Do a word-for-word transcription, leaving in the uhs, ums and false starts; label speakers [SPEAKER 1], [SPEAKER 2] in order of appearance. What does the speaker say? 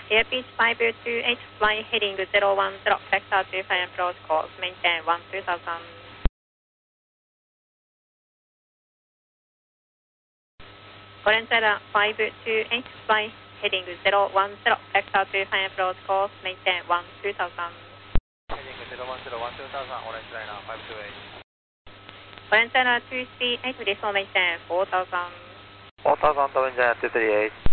[SPEAKER 1] Airbus five two eight, fly heading zero one zero, vector two five approach course, maintain one two thousand. Gorenza five two eight, fly heading zero one zero, vector two five approach course, maintain one two thousand.
[SPEAKER 2] Heading zero one zero, one two thousand, orange liner five two eight.
[SPEAKER 1] Gorenza two three eight, resume maintain four thousand.
[SPEAKER 2] four thousand, Gorenza two three eight.